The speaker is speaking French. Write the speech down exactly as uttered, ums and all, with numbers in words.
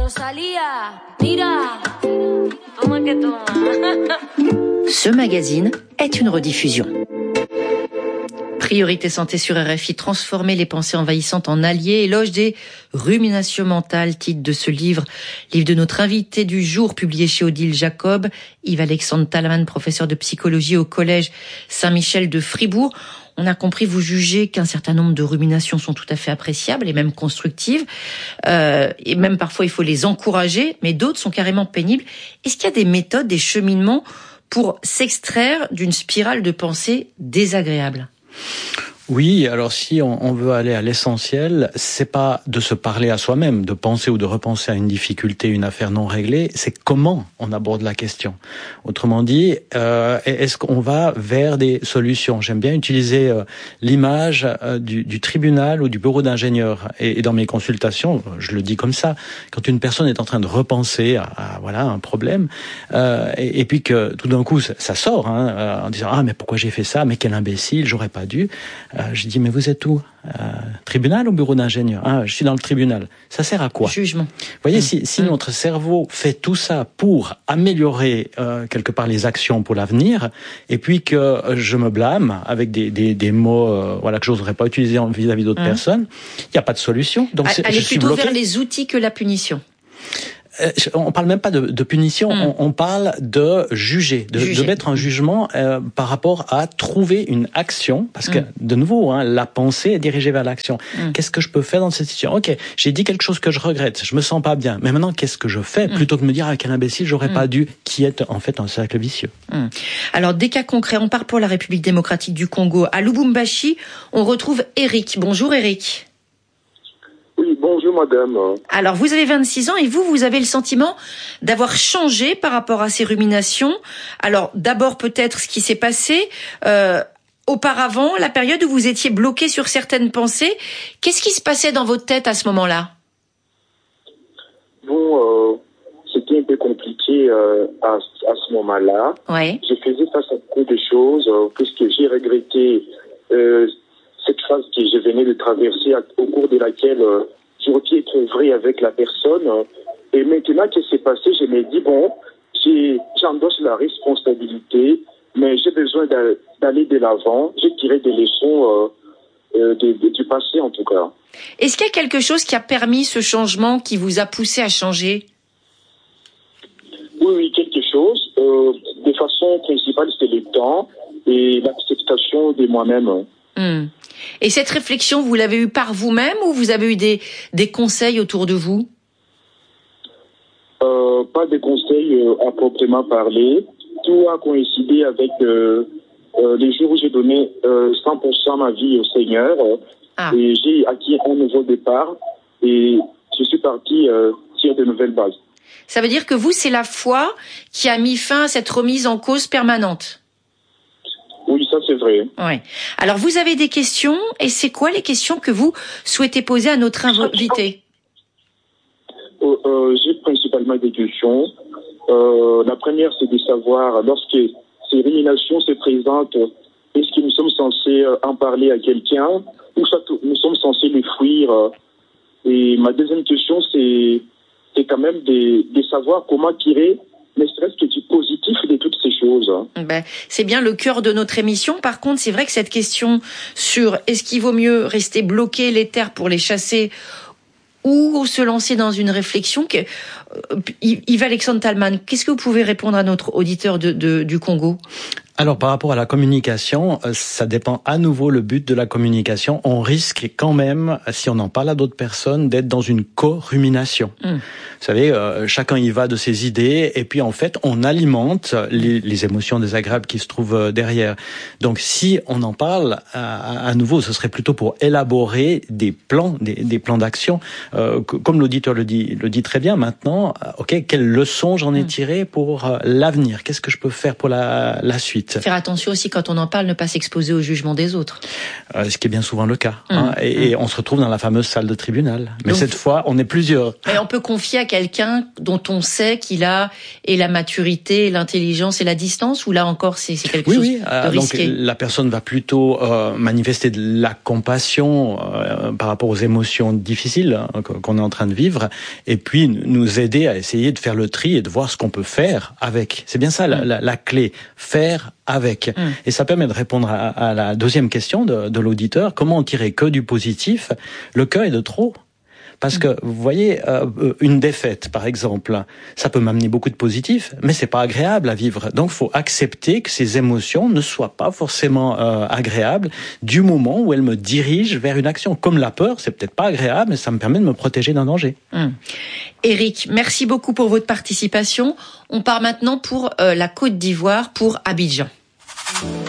Ce magazine est une rediffusion. Priorité santé sur R F I, transformer les pensées envahissantes en alliés, éloge des ruminations mentales, titre de ce livre, livre de notre invité du jour, publié chez Odile Jacob, Yves-Alexandre Talman, professeur de psychologie au collège Saint-Michel de Fribourg. On a compris, vous jugez qu'un certain nombre de ruminations sont tout à fait appréciables et même constructives, euh, et même parfois il faut les encourager, mais d'autres sont carrément pénibles. Est-ce qu'il y a des méthodes, des cheminements pour s'extraire d'une spirale de pensée désagréable ? Oui, alors si on, on veut aller à l'essentiel, c'est pas de se parler à soi-même, de penser ou de repenser à une difficulté, une affaire non réglée, c'est comment on aborde la question. Autrement dit, euh, est-ce qu'on va vers des solutions ? J'aime bien utiliser euh, l'image euh, du, du tribunal ou du bureau d'ingénieur. Et, et dans mes consultations, je le dis comme ça, quand une personne est en train de repenser à, à voilà un problème, euh, et, et puis que tout d'un coup ça, ça sort, hein, euh, en disant ah mais pourquoi j'ai fait ça, mais quel imbécile, j'aurais pas dû. Euh, je dis, mais vous êtes où ? euh, Tribunal ou bureau d'ingénieur ? Ah, je suis dans le tribunal. Ça sert à quoi ? Jugement. Vous voyez, mmh. si, si mmh. notre cerveau fait tout ça pour améliorer euh, quelque part les actions pour l'avenir, et puis que je me blâme avec des, des, des mots euh, voilà, que je n'oserais pas utiliser vis-à-vis d'autres mmh. personnes, il n'y a pas de solution. Donc, c'est, Allez je plutôt vers les outils que la punition. Euh, on parle même pas de, de punition, mmh. on, on parle de juger, de, juger. de mettre un jugement euh, par rapport à trouver une action, parce que mmh. de nouveau, hein, la pensée est dirigée vers l'action. Mmh. Qu'est-ce que je peux faire dans cette situation ? Ok, j'ai dit quelque chose que je regrette, je me sens pas bien, mais maintenant qu'est-ce que je fais ? mmh. Plutôt que de me dire ah, quel imbécile, j'aurais mmh. pas dû, qui est en fait un cercle vicieux. Mmh. Alors des cas concrets, on part pour la République démocratique du Congo. À Lubumbashi, on retrouve Eric. Bonjour Eric. Oui, bonjour madame. Alors vous avez vingt-six ans et vous, vous avez le sentiment d'avoir changé par rapport à ces ruminations. Alors d'abord peut-être ce qui s'est passé euh, auparavant, la période où vous étiez bloqué sur certaines pensées. Qu'est-ce qui se passait dans votre tête à ce moment-là ? Bon, euh, c'était un peu compliqué euh, à, à ce moment-là. Ouais. Je faisais face à beaucoup de choses, euh, puisque j'ai regretté euh, cette phase que je venais de traverser au cours de laquelle euh, j'aurais pu être vrai avec la personne. Et maintenant que c'est passé, je me dis, bon, j'ai, j'endosse la responsabilité, mais j'ai besoin d'aller de l'avant. J'ai tiré des leçons euh, euh, de, de, du passé, en tout cas. Est-ce qu'il y a quelque chose qui a permis ce changement, qui vous a poussé à changer ? Oui, oui, quelque chose. Euh, de façon principale, c'est le temps et l'acceptation de moi-même. Mmh. Et cette réflexion, vous l'avez eue par vous-même ou vous avez eu des, des conseils autour de vous ? euh, Pas de conseils euh, à proprement parler. Tout a coïncidé avec euh, euh, les jours où j'ai donné euh, cent pour cent ma vie au Seigneur. Ah. Et j'ai acquis un nouveau départ et je suis parti euh, sur de nouvelles bases. Ça veut dire que vous, c'est la foi qui a mis fin à cette remise en cause permanente ? Oui, ça c'est vrai. Ouais. Alors vous avez des questions et c'est quoi les questions que vous souhaitez poser à notre invité ? euh, euh, J'ai principalement des questions. Euh, la première, c'est de savoir, lorsque ces ruminations se présentent, est-ce que nous sommes censés en parler à quelqu'un ou soit nous sommes censés les fuir ? Et ma deuxième question, c'est, c'est quand même de, de savoir comment tirer ne serait-ce que du positif de toutes ces choses. Ben, c'est bien le cœur de notre émission. Par contre, c'est vrai que cette question sur est-ce qu'il vaut mieux rester bloqué les terres pour les chasser ou se lancer dans une réflexion, que, euh, Yves-Alexandre Talman, qu'est-ce que vous pouvez répondre à notre auditeur de, de, du Congo ? Alors, par rapport à la communication, ça dépend à nouveau le but de la communication. On risque quand même, si on en parle à d'autres personnes, d'être dans une co-rumination. Mmh. Vous savez, euh, chacun y va de ses idées et puis en fait, on alimente les, les émotions désagréables qui se trouvent derrière. Donc, si on en parle à, à nouveau, ce serait plutôt pour élaborer des plans, des, des plans d'action. Euh, comme l'auditeur le dit, le dit très bien maintenant, ok, quelles leçons j'en ai tirées pour euh, l'avenir ? Qu'est-ce que je peux faire pour la, la suite ? suite. Faire attention aussi quand on en parle, ne pas s'exposer au jugement des autres. Euh, ce qui est bien souvent le cas. Mmh. Hein, et, mmh. et on se retrouve dans la fameuse salle de tribunal. Mais donc, cette fois, on est plusieurs. Et on peut confier à quelqu'un dont on sait qu'il a et la maturité, et l'intelligence et la distance, ou là encore c'est, c'est quelque oui, chose oui. de risqué. Donc la personne va plutôt euh, manifester de la compassion euh, par rapport aux émotions difficiles hein, qu'on est en train de vivre, et puis nous aider à essayer de faire le tri et de voir ce qu'on peut faire avec. C'est bien ça mmh. la, la, la clé, faire avec. Mmh. Et ça permet de répondre à, à la deuxième question de, de l'auditeur, comment en tirer que du positif? Le que est de trop. Parce que, vous voyez, euh, une défaite, par exemple, ça peut m'amener beaucoup de positif, mais c'est pas agréable à vivre. Donc, il faut accepter que ces émotions ne soient pas forcément euh, agréables du moment où elles me dirigent vers une action. Comme la peur, c'est peut-être pas agréable, mais ça me permet de me protéger d'un danger. Hum. Éric, merci beaucoup pour votre participation. On part maintenant pour euh, la Côte d'Ivoire, pour Abidjan.